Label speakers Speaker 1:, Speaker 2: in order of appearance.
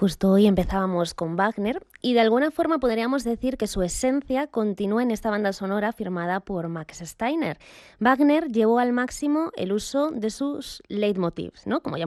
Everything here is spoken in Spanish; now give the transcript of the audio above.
Speaker 1: Justo hoy empezábamos con Wagner y de alguna forma podríamos decir que su esencia continúa en esta banda sonora firmada por Max Steiner. Wagner llevó al máximo el uso de sus leitmotivs, ¿no? Como